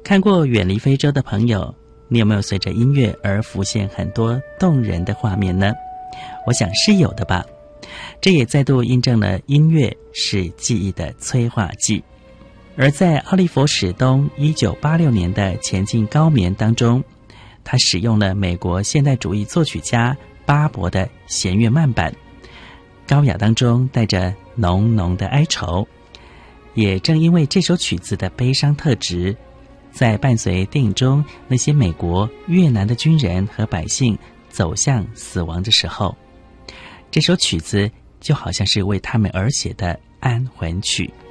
看过《远离非洲》的朋友，你有没有随着音乐而浮现很多动人的画面呢？我想是有的吧。这也再度印证了音乐是记忆的催化剂。而在奥利弗·史东1986年的《前进高棉》当中，他使用了美国现代主义作曲家巴伯的弦乐慢板，高雅当中带着浓浓的哀愁。也正因为这首曲子的悲伤特质，在伴随电影中那些美国、越南的军人和百姓走向死亡的时候，这首曲子就好像是为他们而写的安魂曲。